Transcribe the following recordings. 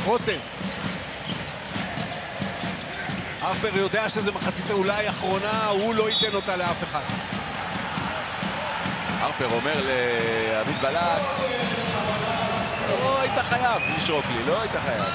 רותם. הרפר יודע שזה מחצית אולי האחרונה, הוא לא ייתן אותה לאף אחד. הרפר אומר לעמית בלק, לא היית חייב לשרוק לי, לא היית חייב.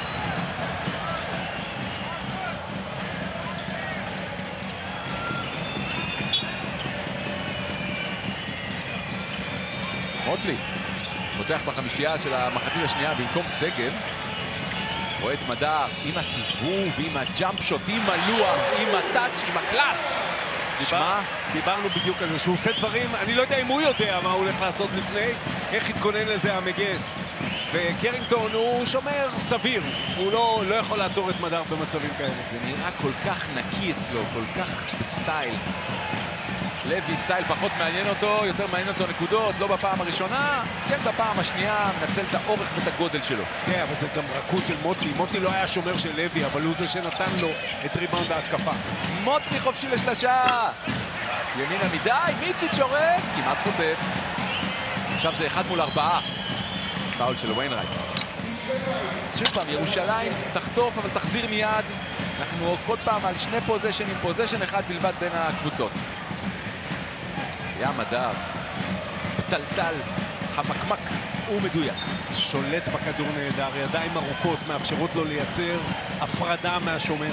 מוטלי פותח בחמישייה של המחצית השנייה במקום סגב. רואה את מדר עם הסיבוב, עם הג'אמפ שוט, עם הלוח, עם הטאץ', עם הקלאס. דיברנו בדיוק על זה, שהוא עושה דברים, אני לא יודע אם הוא יודע מה הוא הולך לעשות לפני, איך התכונן לזה המגן. וקרינגטון הוא שומר סביר, הוא לא יכול לעצור את מדר במצבים כאלה. זה נראה כל כך נקי אצלו, כל כך בסטייל. לוי סטייל פחות מעניין אותו, יותר מעניין אותו נקודות, לא בפעם הראשונה, כן בפעם השנייה, מנצל את האורך ואת הגודל שלו. כן, אבל זה גם רכות של מוטלי. מוטלי לא היה שומר של לוי, אבל הוא זה שנתן לו את ריבאונד ההתקפה. מוטלי חופשי לשלשה. ימינה מדי, מיציץ' שורף, כמעט חוטף. עכשיו זה 1 מול 4. פאול של ויינרייט. שוב פעם, ירושלים תחטוף, אבל תחזיר מיד. אנחנו כל פעם על שני פוזיישנים, פוזיישן אחד בלבד בין הקבוצות. היה מדר, פטלטל, חמקמק ומדויק. שולט בכדור נהדר, ידיים ארוכות, מאפשרות לו לייצר הפרדה מהשומר.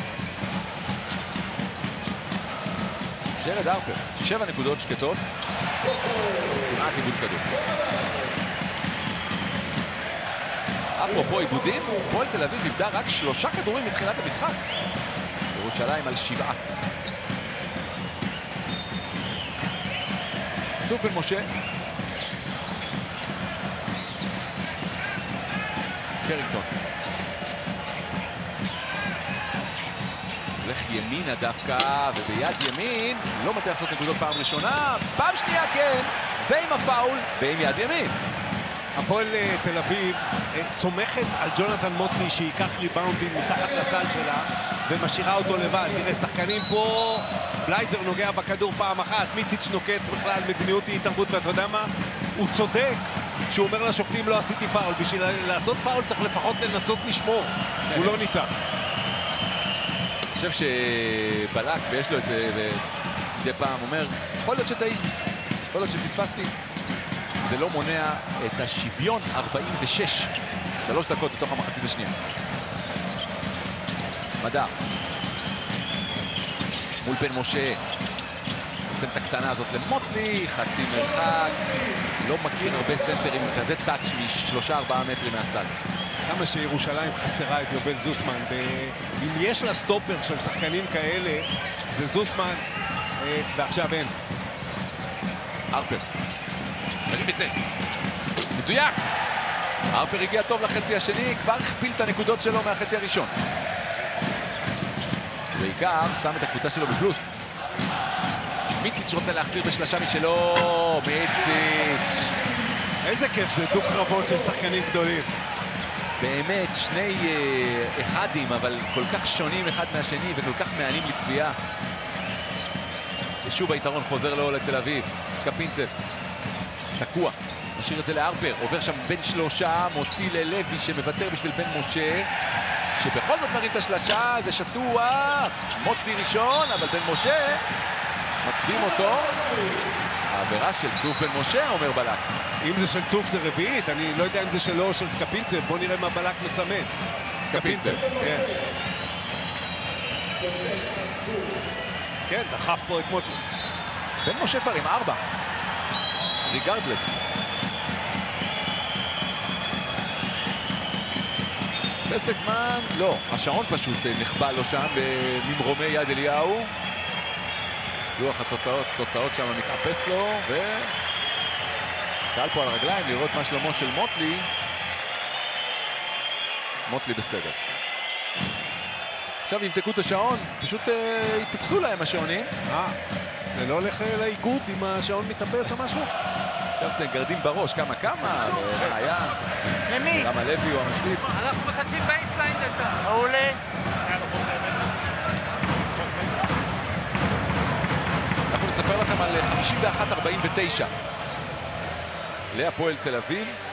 ג'רד הרפר, 7 נקודות שקטות, כמעט עיבוד כדור. אפרופו עיבודים, הפועל תל אביב איבדה רק 3 כדורים מתחילת המשחק. ירושלים על 7. צוף בן משה. קרינגטון. הולך ימינה דווקא, וביד ימין לא מצליח לעשות נקודות פעם ראשונה, פעם שנייה כן, ועם הפאול, ועם יד ימין. הפועל תל אביב סומכת על ג'ונתן מוטלי שייקח ריבאונדים מתחת לסל שלה ומשאירה אותו לבד. תראה, שחקנים פה, בלייזר נוגע בכדור פעם אחת, מיציץ' נוקט בכלל מדיניות התערבות, ואתה יודע מה? הוא צודק שהוא אומר לשופטים לא עשיתי פאול. בשביל לעשות פאול צריך לפחות לנסות לשמור. הוא לא ניסה. אני חושב שבלק, ויש לו את זה ומדי פעם אומר, יכול להיות שטעיתי, יכול להיות שפספסתי. זה לא מונע את השוויון. 46, 3 דקות בתוך המחצית השנייה. מדר מול בן משה, נותן את הקטנה הזאת למוטלי, חצי מרחק, לא מכיר הרבה סנטרים, כזה טאץ' מ3-4 מטרים מהסל. כמה שירושלים חסרה את יובל זוסמן, אם יש לה סטופר של שחקנים כאלה, זה זוסמן, ועכשיו אין. הרפר מרים את זה, מדויק. הרפר הגיע טוב לחצי השני, כבר הכפיל את הנקודות שלו מהחצי הראשון. בעיקר שם את הקבוצה שלו בפלוס. מיציץ' רוצה להחזיר בשלשה משלו, מיציץ'. איזה כיף זה דו קרבות של שחקנים גדולים. באמת, שני אחדים, אבל כל כך שונים אחד מהשני וכל כך מעניינים לצפייה. ושוב היתרון חוזר לו לתל אביב. סקפינצב תקוע, משאיר את זה להרפר, עובר שם בין 3, מוציא ללוי שמוותר בשביל בן משה, שבכל זאת מרים את השלשה, זה שטוח, מוטלי ראשון, אבל בן משה מקדים אותו. העבירה של צוף בן משה, אומר בלק. אם זה של צוף זה רביעית, אני לא יודע אם זה שלו או של סקפינצב, בוא נראה מה בלק מסמן. סקפינצב. כן. כן, דחף פה את מוטלי. בן משה כבר עם 4. ריגרדלס. פסק זמן, לא, השעון פשוט נחבא לו שם בממרומי יד אליהו. לוח התוצאות שם מתאפס לו, קהל פה על הרגליים לראות מה שלמה של מוטלי. מוטלי בסדר. עכשיו יבדקו את השעון, פשוט יתפסו להם השעונים. זה לא הולך לאיגוד אם השעון מתאפס או משהו? עכשיו אתם גרדים בראש, כמה? היה. למי? גם הלוי הוא המשקיף. אנחנו מחדשים בייסליין לשם. מעולה. אנחנו נספר לכם על 51-49 להפועל תל אביב.